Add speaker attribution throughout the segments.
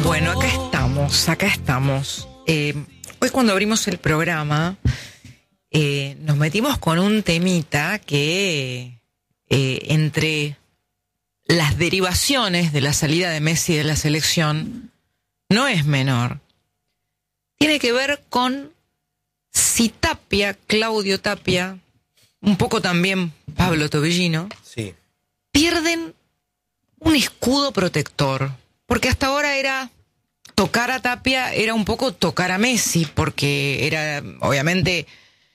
Speaker 1: Bueno, acá estamos. Hoy cuando abrimos el programa, nos metimos con un temita que entre las derivaciones de la salida de Messi de la selección no es menor. Tiene que ver con si Tapia, Claudio Tapia, un poco también Pablo Tobillino,
Speaker 2: sí, pierden
Speaker 1: un escudo protector. Porque hasta ahora era tocar a Tapia, era un poco tocar a Messi, porque era obviamente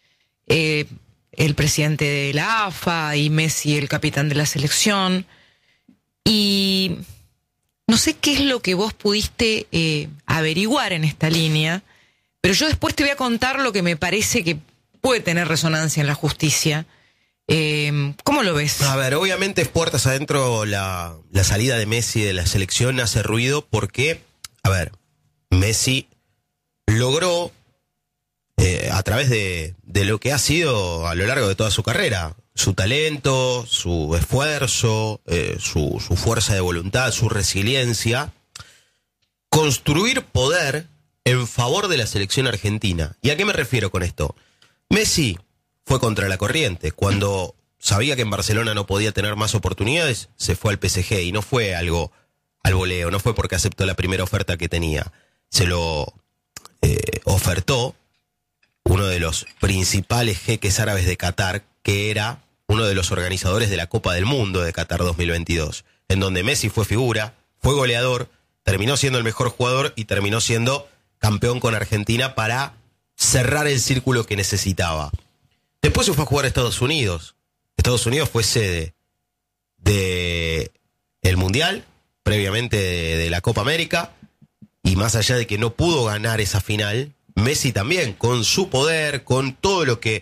Speaker 1: el presidente de la AFA y Messi el capitán de la selección. Y no sé qué es lo que vos pudiste averiguar en esta línea, pero yo después te voy a contar lo que me parece que puede tener resonancia en la justicia. ¿Cómo lo ves?
Speaker 2: A ver, obviamente puertas adentro la salida de Messi de la selección hace ruido porque, a ver, Messi logró a través de lo que ha sido a lo largo de toda su carrera, su talento, su esfuerzo, su fuerza de voluntad, su resiliencia, construir poder en favor de la selección argentina. ¿Y a qué me refiero con esto? Messi fue contra la corriente. Cuando sabía que en Barcelona no podía tener más oportunidades, se fue al PSG y no fue algo al voleo, no fue porque aceptó la primera oferta que tenía. Se lo ofertó uno de los principales jeques árabes de Qatar, que era uno de los organizadores de la Copa del Mundo de Qatar 2022, en donde Messi fue figura, fue goleador, terminó siendo el mejor jugador y terminó siendo campeón con Argentina para cerrar el círculo que necesitaba. Después se fue a jugar a Estados Unidos. Estados Unidos fue sede de el Mundial, previamente de la Copa América, y más allá de que no pudo ganar esa final, Messi también, con su poder, con todo lo que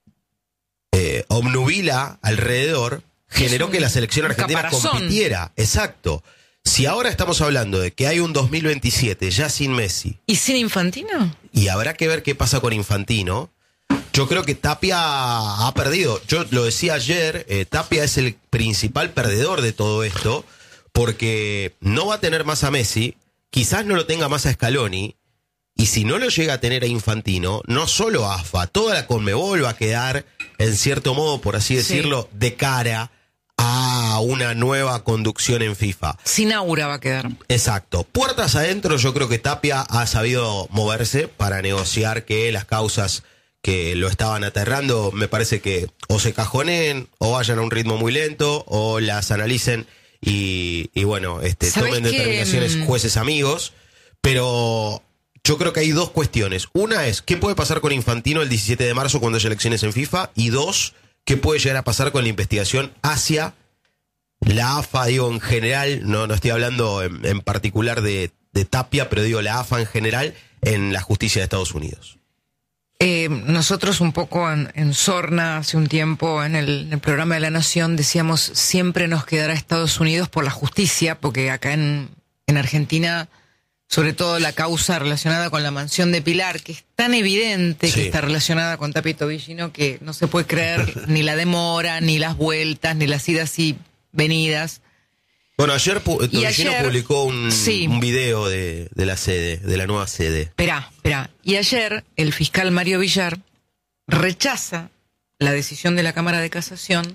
Speaker 2: obnubila alrededor, generó que la selección argentina compitiera. Exacto. Si ahora estamos hablando de que hay un 2027 ya sin Messi.
Speaker 1: ¿Y sin Infantino?
Speaker 2: Y habrá que ver qué pasa con Infantino. Yo creo que Tapia ha perdido. Yo lo decía ayer, Tapia es el principal perdedor de todo esto, porque no va a tener más a Messi, quizás no lo tenga más a Scaloni, y si no lo llega a tener a Infantino, no solo AFA, toda la Conmebol va a quedar, en cierto modo, por así decirlo, de cara a una nueva conducción en FIFA.
Speaker 1: Sin aura va a quedar.
Speaker 2: Exacto. Puertas adentro, yo creo que Tapia ha sabido moverse para negociar que las causas que lo estaban aterrando, me parece que o se cajoneen, o vayan a un ritmo muy lento, o las analicen y bueno, tomen determinaciones jueces amigos. Pero yo creo que hay dos cuestiones. Una es, ¿qué puede pasar con Infantino el 17 de marzo cuando haya elecciones en FIFA? Y dos, ¿qué puede llegar a pasar con la investigación hacia la AFA? Digo, en general, no estoy hablando en particular de Tapia, pero digo la AFA en general en la justicia de Estados Unidos.
Speaker 1: Nosotros un poco en Sorna, hace un tiempo, en el programa de La Nación, decíamos, siempre nos quedará Estados Unidos por la justicia, porque acá en Argentina, sobre todo la causa relacionada con la mansión de Pilar, que es tan evidente que está relacionada con Tapia y Tobillino, que no se puede creer ni la demora, ni las vueltas, ni las idas y venidas.
Speaker 2: Bueno, ayer Tobillino publicó un video de la sede, de la nueva sede.
Speaker 1: Esperá. Y ayer el fiscal Mario Villar rechaza la decisión de la Cámara de Casación,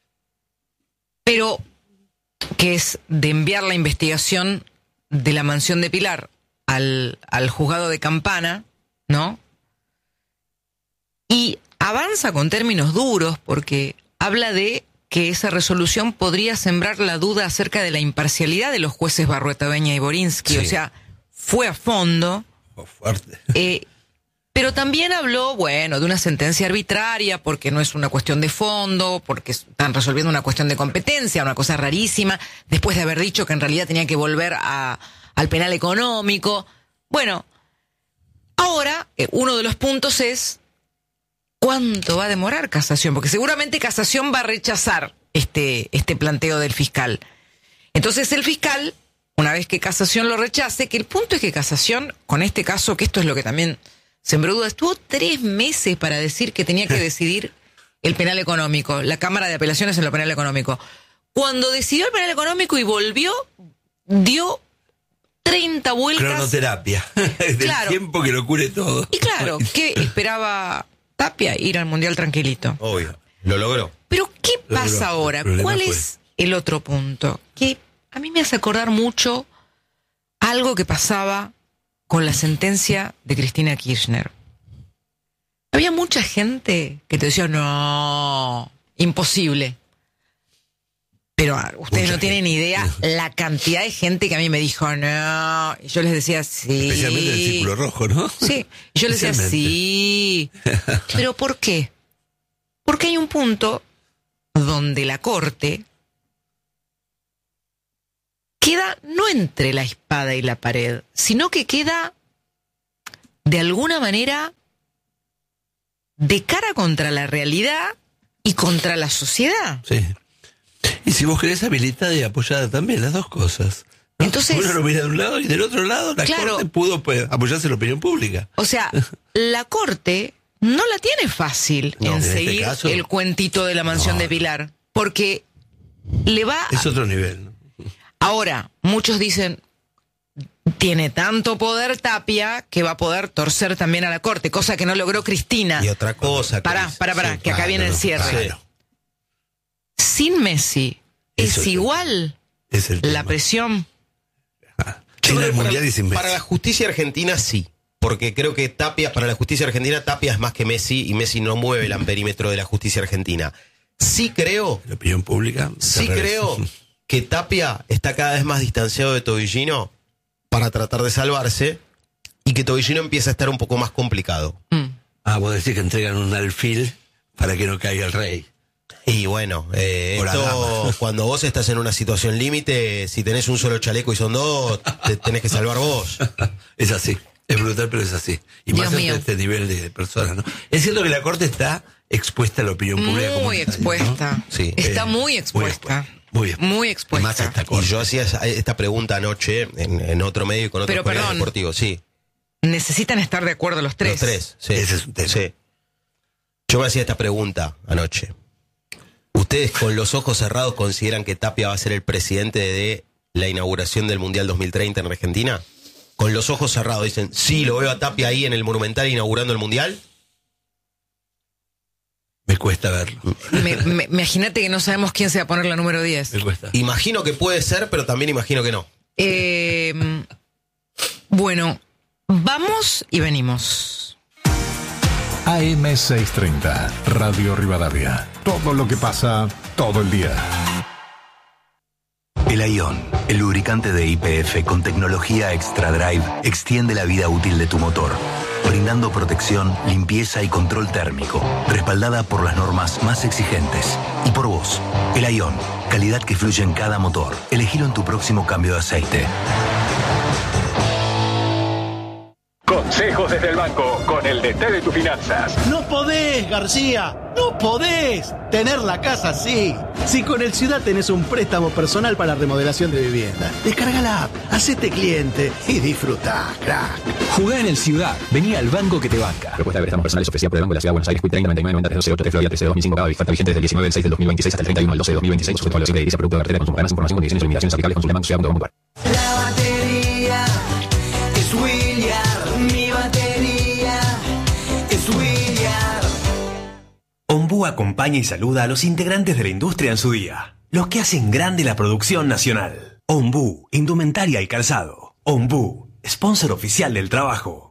Speaker 1: pero que es de enviar la investigación de la mansión de Pilar al juzgado de Campana, ¿no? Y avanza con términos duros porque habla de que esa resolución podría sembrar la duda acerca de la imparcialidad de los jueces Barrueta, Beña y Borinsky. Sí. O sea, fue a fondo.
Speaker 2: Fue fuerte.
Speaker 1: Pero también habló, de una sentencia arbitraria, porque no es una cuestión de fondo, porque están resolviendo una cuestión de competencia, una cosa rarísima, después de haber dicho que en realidad tenía que volver al penal económico. Bueno, ahora uno de los puntos es ¿cuánto va a demorar Casación? Porque seguramente Casación va a rechazar este planteo del fiscal. Entonces el fiscal, una vez que Casación lo rechace, que el punto es que Casación, con este caso, que esto es lo que también sembró dudas, estuvo 3 meses para decir que tenía que decidir el penal económico, la Cámara de Apelaciones en lo penal económico. Cuando decidió el penal económico y volvió, dio 30 vueltas.
Speaker 3: Cronoterapia. Del
Speaker 1: Claro.
Speaker 3: tiempo que lo cure todo.
Speaker 1: Y claro, ¿qué esperaba Tapia? Ir al Mundial tranquilito.
Speaker 2: Obvio. Lo logró.
Speaker 1: Pero ¿qué
Speaker 3: Logró.
Speaker 1: pasa ahora?
Speaker 3: El problema
Speaker 1: ¿Cuál
Speaker 3: fue-
Speaker 1: es el otro punto? Que a mí me hace acordar mucho algo que pasaba con la sentencia de Cristina Kirchner. Había mucha gente que te decía, no, imposible. Pero ustedes
Speaker 3: Mucha
Speaker 1: no tienen
Speaker 3: gente.
Speaker 1: idea la cantidad de gente que a mí me dijo, no. Y yo les decía, sí.
Speaker 3: Especialmente el Círculo Rojo, ¿no?
Speaker 1: Sí, y yo les decía,
Speaker 3: Especialmente.
Speaker 1: sí. ¿Pero por qué? Porque hay un punto donde la Corte queda no entre la espada y la pared, sino que queda de alguna manera de cara contra la realidad y contra la sociedad.
Speaker 3: Sí. Y si vos querés habilitada y apoyada también, las dos cosas. ¿no?
Speaker 1: Entonces-
Speaker 3: uno lo mira de un lado y del otro lado la
Speaker 1: Claro.
Speaker 3: Corte pudo apoyarse en la opinión pública.
Speaker 1: O sea, la Corte no la tiene fácil
Speaker 2: No,
Speaker 1: en
Speaker 2: en
Speaker 3: este
Speaker 1: seguir
Speaker 3: caso-
Speaker 1: el cuentito de la mansión
Speaker 3: No.
Speaker 1: de Pilar, porque le va
Speaker 3: Es otro nivel, ¿no?
Speaker 1: Ahora, muchos dicen, tiene tanto poder Tapia que va a poder torcer también a la Corte, cosa que no logró Cristina.
Speaker 2: Y otra cosa.
Speaker 1: Pará,
Speaker 2: Cris.
Speaker 1: pará,
Speaker 2: Sí,
Speaker 1: que acá viene el cierre.
Speaker 3: Claro.
Speaker 1: Sin Messi,
Speaker 3: Eso
Speaker 1: ¿es
Speaker 3: es
Speaker 1: igual
Speaker 3: Es el
Speaker 1: la
Speaker 3: tema.
Speaker 1: presión?
Speaker 3: Sin
Speaker 2: Yo creo
Speaker 3: el
Speaker 2: que
Speaker 3: mundial y sin Messi.
Speaker 2: para la justicia argentina sí. Porque creo que Tapia, para la justicia argentina, Tapia es más que Messi y Messi no mueve el amperímetro de la justicia argentina. Sí creo,
Speaker 3: La opinión pública.
Speaker 2: sí
Speaker 3: al revés.
Speaker 2: creo que Tapia está cada vez más distanciado de Tobillino para tratar de salvarse y que Tobillino empieza a estar un poco más complicado.
Speaker 3: Ah, vos decís que entregan un alfil para que no caiga el rey.
Speaker 2: Y bueno,
Speaker 3: Por la
Speaker 2: esto,
Speaker 3: dama.
Speaker 2: cuando vos estás en una situación límite, si tenés un solo chaleco y son dos, te tenés que salvar vos.
Speaker 3: Es así. Es brutal, pero es así. Y
Speaker 1: Dios
Speaker 3: más
Speaker 1: mío.
Speaker 3: en este nivel de personas, ¿no? Es cierto que la Corte está expuesta a la opinión pública.
Speaker 1: Muy
Speaker 3: comunitaria,
Speaker 1: expuesta.
Speaker 2: ¿no? Sí.
Speaker 1: Está muy expuesta.
Speaker 3: Muy expuesta.
Speaker 1: Muy
Speaker 3: Y
Speaker 1: expuesta.
Speaker 3: más esta
Speaker 2: Y
Speaker 3: Corte.
Speaker 2: yo hacía esta pregunta anoche en otro medio y con otros
Speaker 1: Pero,
Speaker 2: colegas
Speaker 1: perdón.
Speaker 2: deportivos. Sí,
Speaker 1: Necesitan estar de acuerdo los tres.
Speaker 2: los tres. Sí.
Speaker 3: Ese es un tema.
Speaker 2: Sí. Yo me hacía esta pregunta anoche. ¿Ustedes con los ojos cerrados consideran que Tapia va a ser el presidente de la inauguración del Mundial 2030 en Argentina? Con los ojos cerrados dicen, sí, lo veo a Tapia ahí en el Monumental inaugurando el Mundial.
Speaker 3: Me cuesta verlo.
Speaker 1: Imagínate que no sabemos quién se va a poner la número 10.
Speaker 3: Me cuesta.
Speaker 2: Imagino que puede ser, pero también imagino que no.
Speaker 1: Bueno, vamos y venimos.
Speaker 4: AM630, Radio Rivadavia. Todo lo que pasa, todo el día.
Speaker 5: El Ion, el lubricante de YPF con tecnología Extra Drive, extiende la vida útil de tu motor, brindando protección, limpieza y control térmico, respaldada por las normas más exigentes. Y por vos, el Ion, calidad que fluye en cada motor. Elegilo en tu próximo cambio de aceite.
Speaker 6: Consejos desde el banco con el DT de tus finanzas.
Speaker 7: No podés, García, no podés tener la casa así. Si con el Ciudad tenés un préstamo personal para remodelación de vivienda, descarga la app, hacete cliente y disfrutá, crack.
Speaker 8: Jugá en el Ciudad. Vení al banco que te banca. Propuesta de préstamos personales ofrecida por el Banco de la Ciudad de Buenos Aires. Quit 30 99 90 328 3 Florida 13 2005 cada oferta vigente desde el 19 del 6 del 2026 hasta el 31 del 12 de 2026. Sujeto a evaluación crediticia, producto de cartera, consumo, ganas, información, condiciones y limitaciones aplicables. Consulta banco.ciudad.com.ar.
Speaker 9: La batería es William, mi batería es William.
Speaker 10: Ombú acompaña y saluda a los integrantes de la industria en su día, los que hacen grande la producción nacional. Ombú, indumentaria y calzado. Ombú, sponsor oficial del trabajo.